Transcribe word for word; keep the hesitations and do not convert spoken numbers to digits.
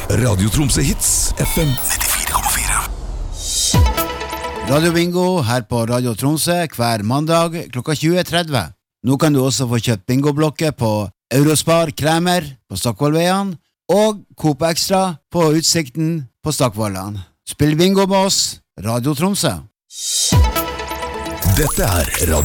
Radio Tromsø Hits, F M nittifire komma fire. Radio Bingo her på Radio Tromsø hver mandag klokka tjue tretti. Nå kan du også få kjøpt bingoblokker på Eurospar Kremer på Stockvollveien og Coop Extra på Utsikten på Stockvollan. Spill bingo med oss, Radio Tromsø. Dette er Radio